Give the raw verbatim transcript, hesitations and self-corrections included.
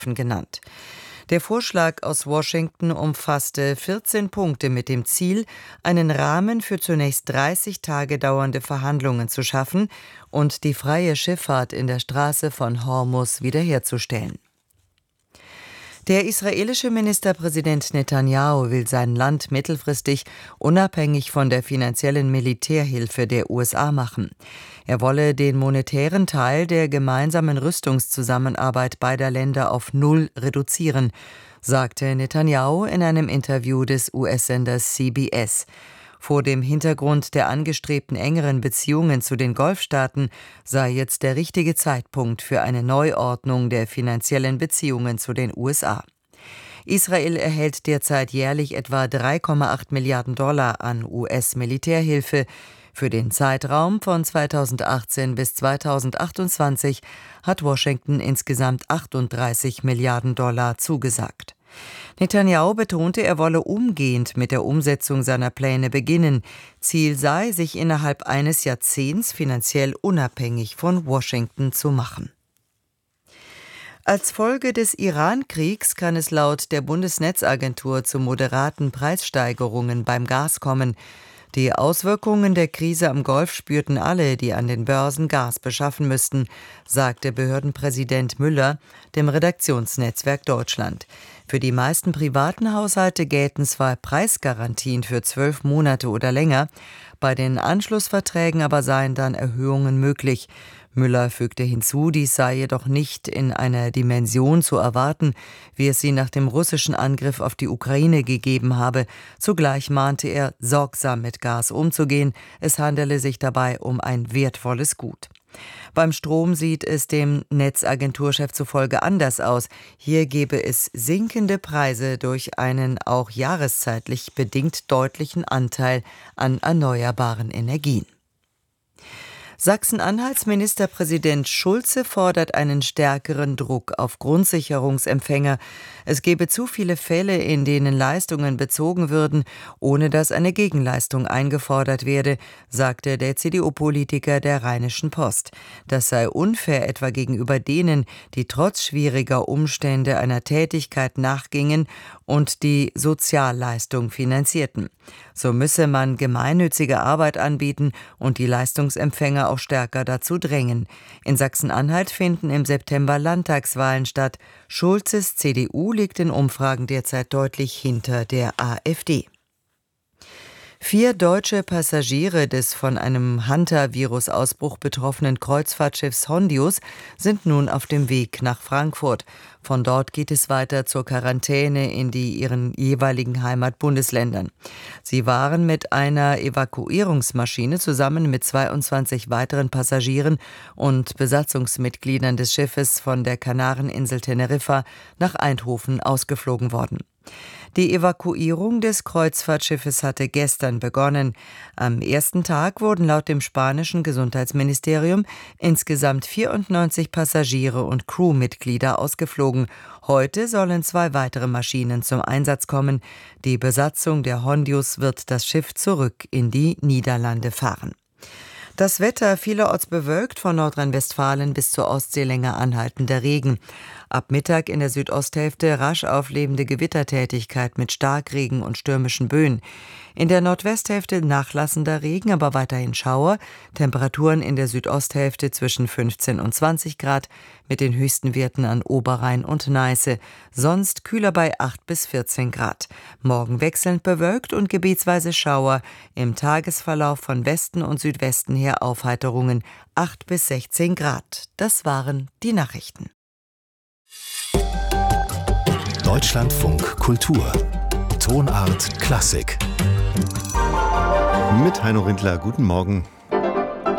genannt. Der Vorschlag aus Washington umfasste vierzehn Punkte mit dem Ziel, einen Rahmen für zunächst dreißig Tage dauernde Verhandlungen zu schaffen und die freie Schifffahrt in der Straße von Hormuz wiederherzustellen. Der israelische Ministerpräsident Netanjahu will sein Land mittelfristig unabhängig von der finanziellen Militärhilfe der U S A machen. Er wolle den monetären Teil der gemeinsamen Rüstungszusammenarbeit beider Länder auf Null reduzieren, sagte Netanjahu in einem Interview des U S-Senders C B S. Vor dem Hintergrund der angestrebten engeren Beziehungen zu den Golfstaaten sei jetzt der richtige Zeitpunkt für eine Neuordnung der finanziellen Beziehungen zu den U S A. Israel erhält derzeit jährlich etwa drei Komma acht Milliarden Dollar an U S-Militärhilfe. Für den Zeitraum von zweitausendachtzehn bis zweitausendachtundzwanzig hat Washington insgesamt achtunddreißig Milliarden Dollar zugesagt. Netanjahu betonte, er wolle umgehend mit der Umsetzung seiner Pläne beginnen. Ziel sei, sich innerhalb eines Jahrzehnts finanziell unabhängig von Washington zu machen. Als Folge des Iran-Kriegs kann es laut der Bundesnetzagentur zu moderaten Preissteigerungen beim Gas kommen. Die Auswirkungen der Krise am Golf spürten alle, die an den Börsen Gas beschaffen müssten, sagte Behördenpräsident Müller dem Redaktionsnetzwerk Deutschland. Für die meisten privaten Haushalte gelten zwar Preisgarantien für zwölf Monate oder länger, bei den Anschlussverträgen aber seien dann Erhöhungen möglich. Müller fügte hinzu, dies sei jedoch nicht in einer Dimension zu erwarten, wie es sie nach dem russischen Angriff auf die Ukraine gegeben habe. Zugleich mahnte er, sorgsam mit Gas umzugehen. Es handele sich dabei um ein wertvolles Gut. Beim Strom sieht es dem Netzagenturchef zufolge anders aus. Hier gebe es sinkende Preise durch einen auch jahreszeitlich bedingt deutlichen Anteil an erneuerbaren Energien. Sachsen-Anhalts Ministerpräsident Schulze fordert einen stärkeren Druck auf Grundsicherungsempfänger. Es gebe zu viele Fälle, in denen Leistungen bezogen würden, ohne dass eine Gegenleistung eingefordert werde, sagte der C D U-Politiker der Rheinischen Post. Das sei unfair etwa gegenüber denen, die trotz schwieriger Umstände einer Tätigkeit nachgingen und die Sozialleistung finanzierten. So müsse man gemeinnützige Arbeit anbieten und die Leistungsempfänger auch stärker dazu drängen. In Sachsen-Anhalt finden im September Landtagswahlen statt. Schulzes C D U liegt in Umfragen derzeit deutlich hinter der AfD. Vier deutsche Passagiere des von einem Hanta-Virus-Ausbruch betroffenen Kreuzfahrtschiffs Hondius sind nun auf dem Weg nach Frankfurt. Von dort geht es weiter zur Quarantäne in die ihren jeweiligen Heimatbundesländern. Sie waren mit einer Evakuierungsmaschine zusammen mit zweiundzwanzig weiteren Passagieren und Besatzungsmitgliedern des Schiffes von der Kanareninsel Teneriffa nach Eindhoven ausgeflogen worden. Die Evakuierung des Kreuzfahrtschiffes hatte gestern begonnen. Am ersten Tag wurden laut dem spanischen Gesundheitsministerium insgesamt vierundneunzig Passagiere und Crewmitglieder ausgeflogen. Heute sollen zwei weitere Maschinen zum Einsatz kommen. Die Besatzung der Hondius wird das Schiff zurück in die Niederlande fahren. Das Wetter vielerorts bewölkt, von Nordrhein-Westfalen bis zur Ostsee länger anhaltender Regen. Ab Mittag in der Südosthälfte rasch auflebende Gewittertätigkeit mit Starkregen und stürmischen Böen. In der Nordwesthälfte nachlassender Regen, aber weiterhin Schauer. Temperaturen in der Südosthälfte zwischen fünfzehn und zwanzig Grad, mit den höchsten Werten an Oberrhein und Neiße. Sonst kühler bei acht bis vierzehn Grad. Morgen wechselnd bewölkt und gebietsweise Schauer. Im Tagesverlauf von Westen und Südwesten her Aufheiterungen acht bis sechzehn Grad. Das waren die Nachrichten. Deutschlandfunk Kultur. Tonart Klassik. Mit Heino Rindler, guten Morgen.